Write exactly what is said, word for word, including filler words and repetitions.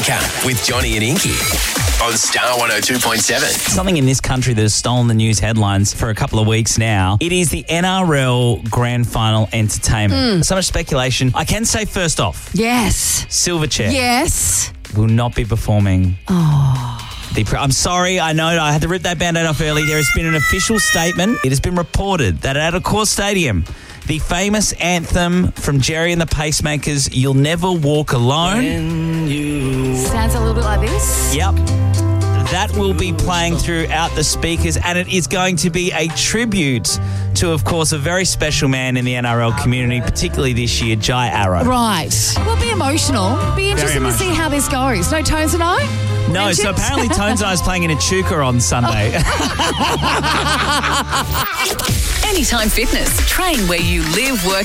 Breaker with Johnny and Inky on Star one oh two point seven. Something in this country that has stolen the news headlines for a couple of weeks now. It is the N R L Grand Final entertainment. Mm. So much speculation. I can say first off, Yes. Silverchair Yes. will not be performing. Oh. The pre- I'm sorry, I know I had to rip that Band-Aid off early. There has been an official statement. It has been reported that at Accor Stadium, the famous anthem from Jerry and the Pacemakers, You'll Never Walk Alone. Sounds a little bit like this. Yep. That will be playing throughout the speakers, and it is going to be a tribute to, of course, a very special man in the N R L community, particularly this year, Jai Arrow. Right. We'll be emotional. Be interesting to see how this goes. No Tones and I? No, Mentioned? so apparently Tones and I is playing in a Chuka on Sunday. Anytime Fitness. Train where you live, work